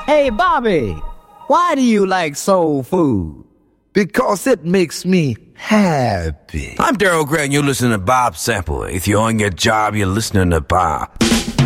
Hey, Bobby, why do you like soul food? Because it makes me happy. I'm Daryl Gray, and you're listening to Bob Sample. If you're on your job, you're listening to Bob.